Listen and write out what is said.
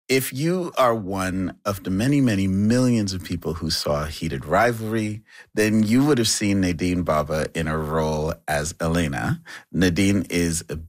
If you are one of the many, many millions of people who saw Heated Rivalry, then you would have seen Nadine Baba in a role as Elena. Nadine is